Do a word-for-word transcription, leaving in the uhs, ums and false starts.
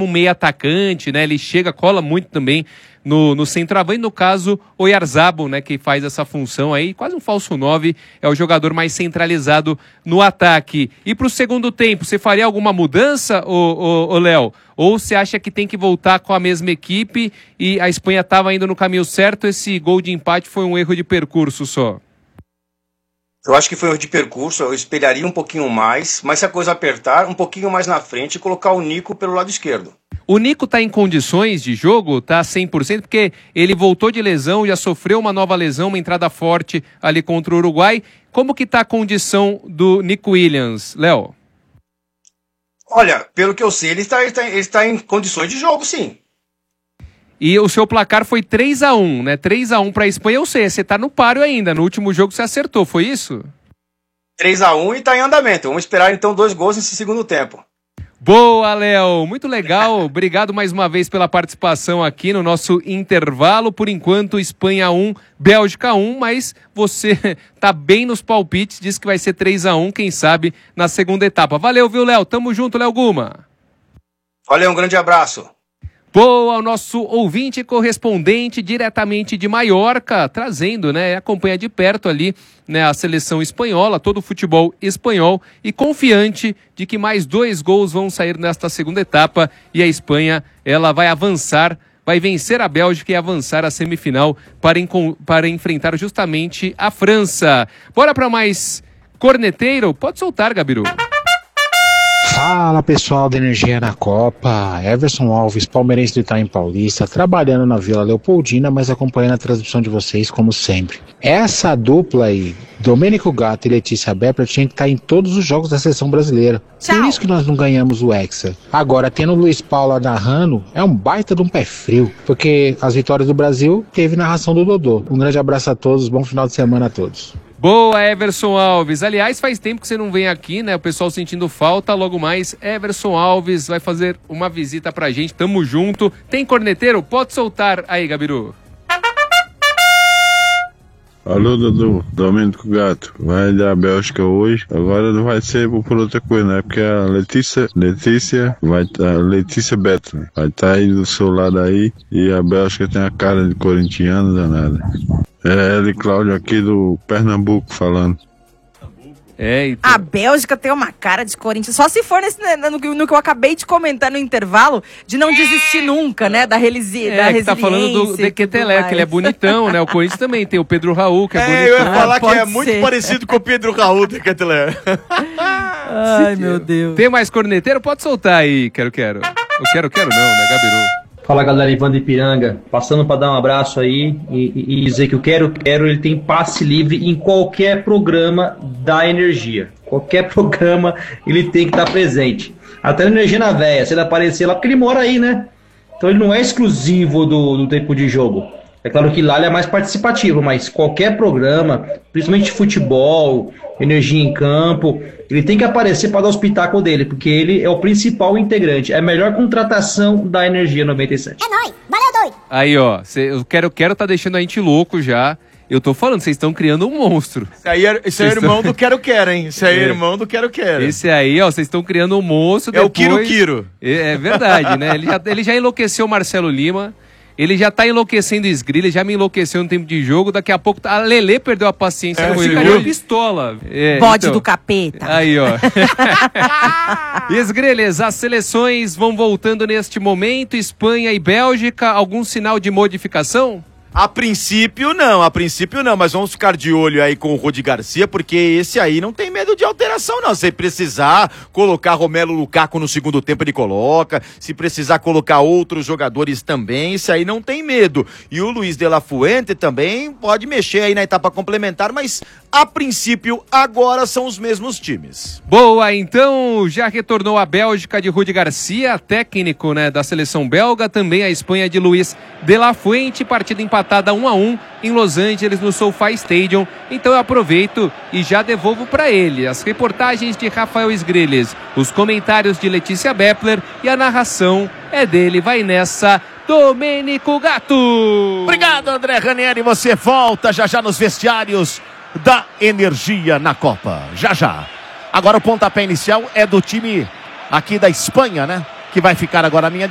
como um meio atacante, né? Ele chega, cola muito também no, no centroavante. No caso, o Oyarzabal, né? Que faz essa função aí, quase um falso nove, é o jogador mais centralizado no ataque. E para o segundo tempo, você faria alguma mudança, ô, ô, ô Léo? Ou você acha que tem que voltar com a mesma equipe e a Espanha estava indo no caminho certo, esse gol de empate foi um erro de percurso só? Eu acho que foi um erro de percurso, eu espelharia um pouquinho mais, mas se a coisa apertar, um pouquinho mais na frente e colocar o Nico pelo lado esquerdo. O Nico tá em condições de jogo? Tá cem por cento? Porque ele voltou de lesão, já sofreu uma nova lesão, uma entrada forte ali contra o Uruguai. Como que tá a condição do Nico Williams, Léo? Olha, pelo que eu sei, ele está, ele está, ele está em condições de jogo, sim. E o seu placar foi três a um, né? três a um para a Espanha, eu sei, você tá no páreo ainda. No último jogo você acertou, foi isso? três a um e tá em andamento. Vamos esperar então dois gols nesse segundo tempo. Boa, Léo, muito legal. Obrigado mais uma vez pela participação aqui no nosso intervalo. Por enquanto, Espanha um, Bélgica um, mas você tá bem nos palpites, diz que vai ser três a um, quem sabe, na segunda etapa. Valeu, viu, Léo? Tamo junto, Léo Guma. Valeu, um grande abraço. Boa, o nosso ouvinte correspondente diretamente de Maiorca, trazendo, né, acompanha de perto ali, né, a seleção espanhola, todo o futebol espanhol e confiante de que mais dois gols vão sair nesta segunda etapa e a Espanha, ela vai avançar, vai vencer a Bélgica e avançar à semifinal para, para enfrentar justamente a França. Bora para mais corneteiro? Pode soltar, Gabiru. Fala pessoal da Energia na Copa, Everson Alves, palmeirense do Itaim Paulista, trabalhando na Vila Leopoldina, mas acompanhando a transmissão de vocês como sempre. Essa dupla aí, Domênico Gato e Letícia Bepler, tinha que estar em todos os jogos da seleção brasileira. Tchau. Por isso que nós não ganhamos o Hexa. Agora, tendo o Luiz Paulo narrando, é um baita de um pé frio, porque as vitórias do Brasil teve narração do Dodô. Um grande abraço a todos, bom final de semana a todos. Boa, Everson Alves. Aliás, faz tempo que você não vem aqui, né? O pessoal sentindo falta. Logo mais, Everson Alves vai fazer uma visita pra gente. Tamo junto. Tem corneteiro? Pode soltar aí, Gabiru. Alô, Dudu, Domênico Gato, vai da Bélgica hoje, agora não vai ser por outra coisa, né? Porque a Letícia, Letícia, vai tá, Letícia Bethlen, vai estar tá aí do seu lado aí, e a Bélgica tem a cara de corintiano danada. É ele, Cláudio, aqui do Pernambuco, falando. É, então... A Bélgica tem uma cara de Corinthians, só se for nesse, no, no que eu acabei de comentar no intervalo, de não desistir nunca, né, da, relisi, é, da resiliência. É, que tá falando do Dequetelé, que ele é bonitão, né, o Corinthians também tem o Pedro Raul, que é, é bonitão. Eu ia falar ah, que é ser. muito parecido com o Pedro Raul, Dequetelé. Ai, meu Deus. Tem mais corneteiro? Pode soltar aí, quero, quero. Eu quero, quero não, né, Gabiru? Fala galera, Ivan de Ipiranga, passando para dar um abraço aí e, e dizer que o Quero Quero ele tem passe livre em qualquer programa da Energia. Qualquer programa ele tem que estar presente. Até na Energia na Véia, se ele aparecer lá, porque ele mora aí, né? Então ele não é exclusivo do, do tempo de jogo. É claro que lá ele é mais participativo, mas qualquer programa, principalmente futebol, Energia em Campo, ele tem que aparecer para dar o espetáculo dele, porque ele é o principal integrante. É a melhor contratação da Energia noventa e sete. É nóis, valeu doido! Aí, ó, cê, eu quero, quero tá deixando a gente louco já. Eu tô falando, vocês estão criando um monstro. Esse aí é, esse é irmão tão... do Quero Quero, hein? Esse aí é, é irmão do Quero Quero. Esse aí, ó, vocês estão criando um monstro. É depois... o Quiro Quiro. É, é verdade, né? Ele já, ele já enlouqueceu o Marcelo Lima. Ele já tá enlouquecendo o Esgrila, ele já me enlouqueceu no tempo de jogo. Daqui a pouco a Lelê perdeu a paciência é, com ele. Ficou de pistola. É, Bode então. do capeta. Aí, ó. Esgriles, as seleções vão voltando neste momento. Espanha e Bélgica, algum sinal de modificação? A princípio não, a princípio não, mas vamos ficar de olho aí com o Rudi Garcia, porque esse aí não tem medo de alteração não, se precisar colocar Romelu Lukaku no segundo tempo ele coloca, se precisar colocar outros jogadores também, esse aí não tem medo, e o Luiz de la Fuente também pode mexer aí na etapa complementar, mas a princípio agora são os mesmos times. Boa, então já retornou a Bélgica de Rudi Garcia, técnico, né, da seleção belga, também a Espanha de Luiz de la Fuente, partida empatada um a um em Los Angeles, no SoFi Stadium. Então eu aproveito e já devolvo para ele as reportagens de Rafael Esgriles, os comentários de Letícia Bepler e a narração é dele. Vai nessa, Domênico Gato. Obrigado, André Ranieri. Você volta já já nos vestiários da Energia na Copa. Já já. Agora o pontapé inicial é do time aqui da Espanha, né? Que vai ficar agora a minha